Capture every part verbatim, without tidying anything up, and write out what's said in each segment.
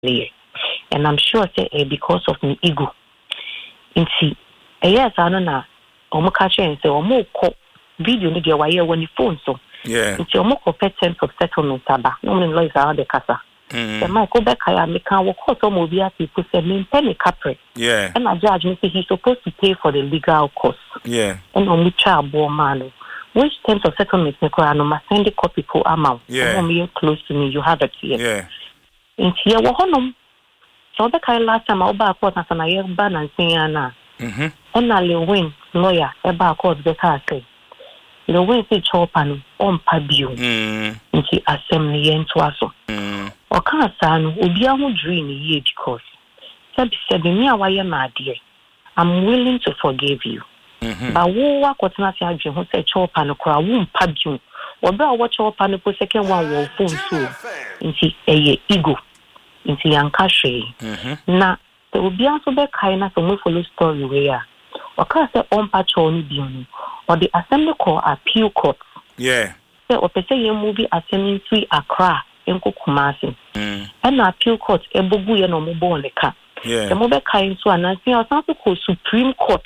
And I'm sure say uh, because of my ego. In see, yes, I don't know. Omo catch and say omo call video no dey wire when the phone so. Yeah. It's omo call terms of settlement aba. No me lawyers are the casa. The Michael Becker I make can work out omo be people say me penny capre. Yeah. And a judge me say he's supposed to pay for the legal costs. Yeah. And omo cha bo man. Which terms of settlement me ko no ma send the copy po amount. Yeah. Omo me close to me you have it here. Yeah. In here wo honom. So the kind last time I ba court na na ye ba na nsin na. Mhm. And I win lawyer e ba court be ka say. The way say chopa no on pa bio. Mm. Nti asem ne ye nto aso. Mm. O kan sa no obi a ho dream ne ye because sabi sabi me a waye ma ade. I'm willing to forgive you. Mhm. But wo wa kwotena fi adwe ho say chopa no kra wo mpa bio. Obi a wo chopa no po second one wo phone so. Nti eye ego. Nti yanka hwe. Mhm. Na the obi aso be kai na so mo follow story we ya. O kan say on pa cho no bio no. Or the assembly court appeal court. Yeah. So o pese ye movie assembly to Accra enko Kumasi. Mm. And appeal court ebogu ye no mo bon leka. Yeah. The mo be kai so anansi o san ko Supreme Court.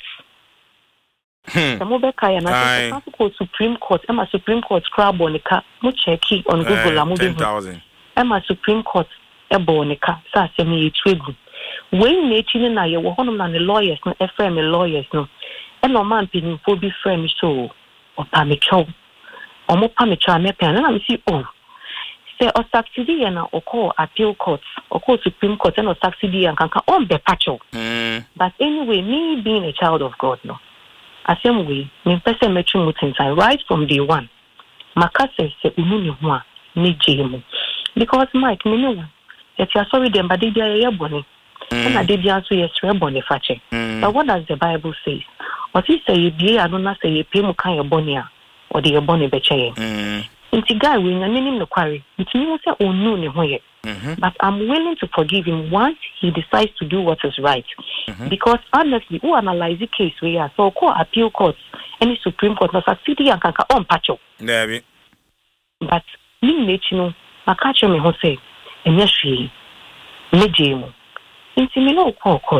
Hmm. The mo be kai anansi o san ko Supreme Court. Emma Supreme Court crab on leka mo check on Google amu be. ten thousand. Emma Supreme Court ebo leka sa assembly ye twegu. When na chi na ye wo honom na the lawyers no e frame lawyers no. And no man pin for be friend so or pamicho. Or more pamicho me pen and I see oh. Say or succeed and or call appeal court or call Supreme Court and or succeed and can on be pacho. But anyway, me being a child of God no. As same way, me person metru mutin time right from day one. Makase se unu ni ho a me jemu. Because Mike me know that you are sorry them but they be a boni. And I did the answer yes boni fache. But what does the Bible say? What he say you be I don't know say you pay mo kan your bonia or the boni beche. Mm. Inti guy we na name no quarry. It means say onu ne ho ye. But I'm willing to forgive him once he decides to do what is right. Mm-hmm. Because honestly, who analyze the case we are so call appeal courts, any Supreme Court no succeed and can on pacho. Never. But me nature I catch me ho say enye hwe me jemu. Inti me no call court.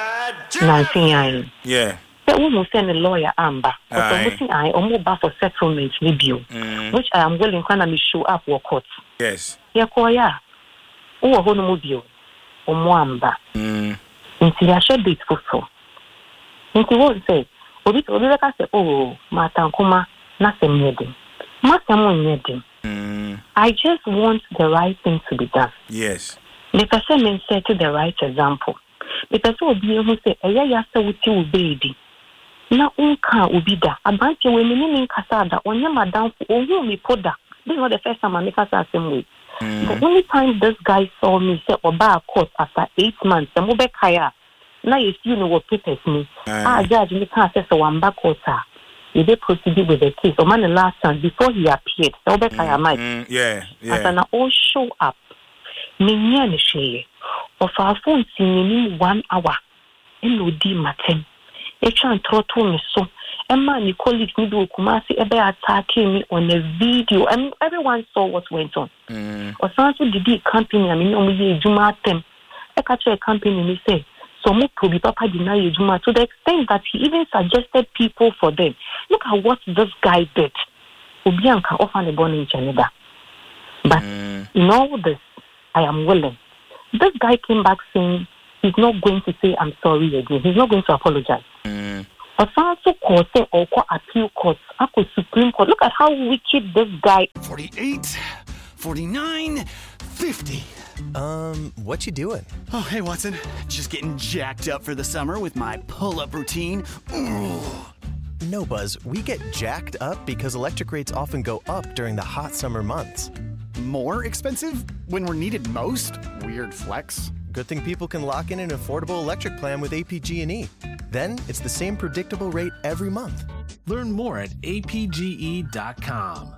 Nancy yeah. The woman send a lawyer Amber. Because I almost bar for settlement review, which I am willing to show up for court. Yes. Yeah, koya. Oh, hono mobile. O Mwamba. Mm. Inti ya share date for so. Inti won't say. Obi obi ka say oh, matankuma na se mnyedi. Ma se mnyedi. Mm. I just want the right thing to be done. Yes. The person may set the right example. The person will be able to say, "Eya ya se wuti ubedi." Na unka ubida. Abanche we me ni nkasada. Onye madam ohu mi poda. This is not the first time I make us the same way. Mm. The only time this guy saw me say oba court after eight months, the mobe kaya. Na you see no what papers me. Ah, judge me can say so one back court. You dey proceed with the case. O man the last time before he appeared, the mobe kaya might. Mm. Yeah, yeah. As na all show up. Me nya ni sheye. Of our phone singing one hour. Eno di maten. E try and throw to me so. And my colleagues need to Kumasi ebe attacking me on a video. I mean, everyone saw what went on. Mm. Or something did the company. I mean, only Juma them. I catch a company and he say, so much to be Papa deny Juma to the extent that he even suggested people for them. Look at what this guy did. Ubianka offer the born in Canada. But mm. in all this, I am willing. This guy came back saying he's not going to say I'm sorry again. He's not going to apologize. Mm. But also court or court appeal court, Ako Supreme Court. Look at how wicked this guy. forty-eight, forty-nine, fifty. Um, what you doing? Oh, hey, Watson. Just getting jacked up for the summer with my pull-up routine. Ooh. No, Buzz. We get jacked up because electric rates often go up during the hot summer months. More expensive when we're needed most? Weird flex. Good thing people can lock in an affordable electric plan with A P G and E. Then it's the same predictable rate every month. Learn more at A P G E dot com.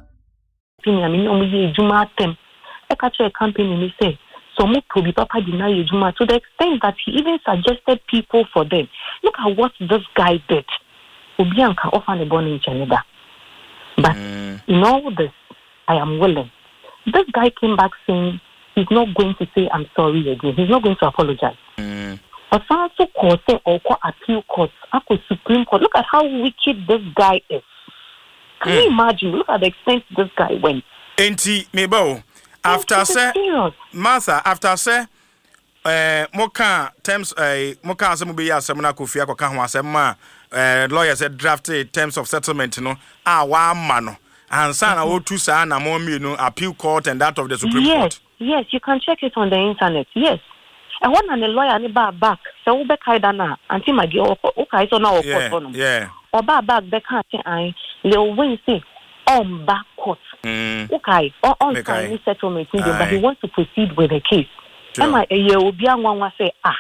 I mean, only Juma them. I catch a company and he say, so much to be Papa deny Juma to the extent that he even suggested people for them. Look at what this guy did. Ubianka offer the born in Canada. But mm. in all this, I am willing. This guy came back saying he's not going to say I'm sorry again. He's not going to apologize. Mm. But also court or court appeal court, Ako Supreme Court. Look at how wicked this guy is. Can mm. you imagine? Look at the extent this guy went. Enti mebo after say Martha after say eh moka terms eh moka asem be ya asem na Kofi akoka ho asem ma eh lawyer said drafted terms of settlement no ah wa ma no ansa na wo tu sa na mo mi no appeal court and that of the Supreme yes, Court. Yes, you can check it on the internet. Yes. And one and the lawyer ni ba back so we be kaida na anti magi o o kai so na o court no. Yeah. O ba back be kan tin ai le win say on back court. Mm. Okay, on on signing settlement but he wants to proceed with the case. Am I a year obi anwa say ah.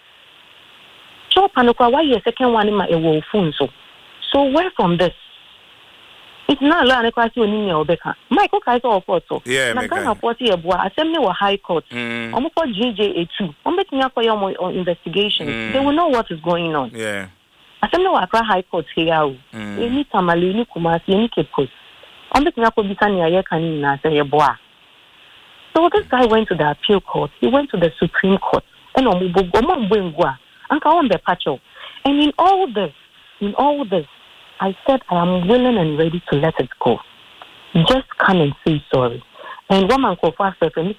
So panokwa why your second one in my e phone so. So where from this? It's not a lot of questions in your Becca. Michael Kaiser or Porto. Yeah, I can't afford to boy. Assembly or High Court. I'm for G J A two. I'm betting up for your investigation. Mm. They will know what is going on. Yeah. Assembly or High Court here. Any Tamale, any Kumasi, any Kepos. I'm betting up for Bisania Canina, say a boy. So this guy went to the appeal court. He went to the Supreme Court. And Omubungwa. And on the patcho. And in all this, in all this, I said I am willing and ready to let it go. Just come and say sorry. And woman called faster from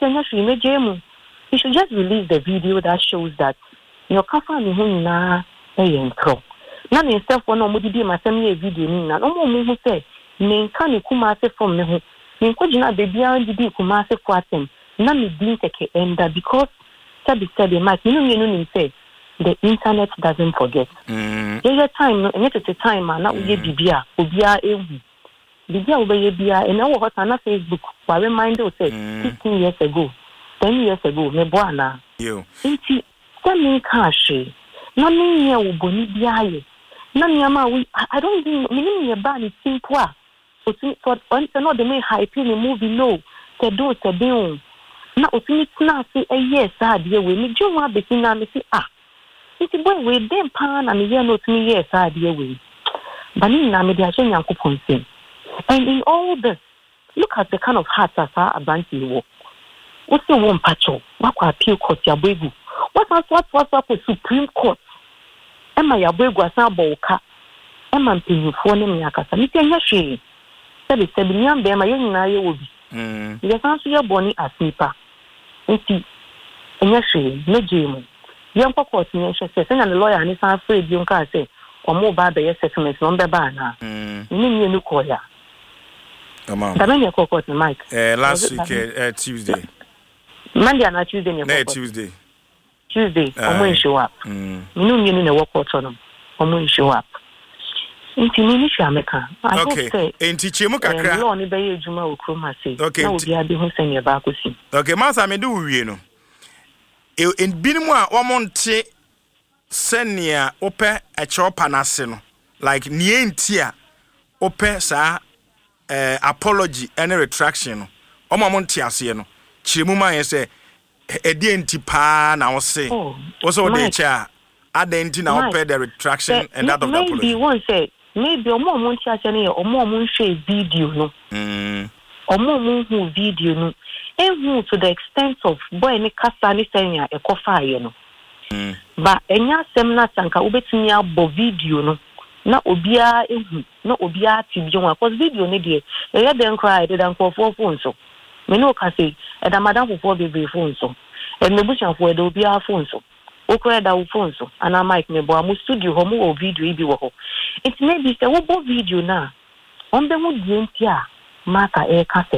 me, you should just release the video that shows that your kafa ni hu na e yentro. Na me self one no mudi ma sem ye video ni na no mo hu say me nka ni kuma se from me hu. Me nko gina baby an di kuma se for atem. Na me din take enda because sabi sabi ma ni no ni say the internet doesn't forget. Mm. There's a time, and it's a time, man. Now we get Bibia, Bibia, Bibia, Bibia, and now what on Facebook. I remind you, say fifteen years ago, ten years ago, me boana. You. Inti, semi cash. Na me ya uboni biaye. Na me ama we. I don't think me ni me ba ni simple. So so once no the me hype in the movie no. Se do se do. Na otimi na say a yes ah de we me jo wa be na me say ah. It's boy we dem pan and you know to me yes I dear way. But in Namibia Yankupon say. And in all this, look at the kind of heart as a banty walk. What's the one patcho? What appeal court ya begu? What was what was up with Supreme Court? Emma ya begu as a boka. Emma pin for name yakasa. Mitten yashi. Sabi sabi nyam be ma yen na ye wobi. Mm. Yes answer your bony as nipa. Enti enyashi no jemu. Young court in say and the lawyer and his afraid young car say or more bad the settlement on the banner. Name you call ya. Come on. The many court in Mike. Uh, last week uh, Tuesday. Monday and Tuesday. No, Tuesday. Tuesday. I'm going to show up. You know me in the work court on them. I'm going to show up. Inti mini shameka. I okay. Say. Inti chemu kakra. Law ni be juma ukroma say. Okay. Na obi ade ho senya ba akosi. Okay, Martha me do wie no. In binimu a omonte senia ope a chopa nase no like nientia ope sa eh, apology and retraction no omonte ase no chiremu ma ye se edi enti pa na wo se wo so de cha adenti na ope the retraction the, and that of the apology maybe one say maybe omo omonte ase no omo omo share video no mm omo omo hu video no even to the extent of boy ni kasa ni senya e kofa ye no mm. But enya sem na sanka ubetumi abo video no na obia ehu na obia tibio wa cause video ne de e ya den cry de dan for phone so me no ka say e da madam for be phone so e me bushan for de obia phone so o cry da phone so ana mic me bo am studio ho mo video ibi wo ho it may be say wo bo video na on be mo di entia maka e ka